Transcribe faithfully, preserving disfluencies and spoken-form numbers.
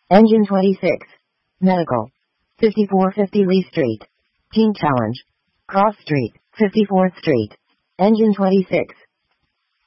Engine twenty-six. Medical. fifty-four fifty Lee Street. Team Challenge. Cross Street, fifty-fourth Street. Engine twenty-six.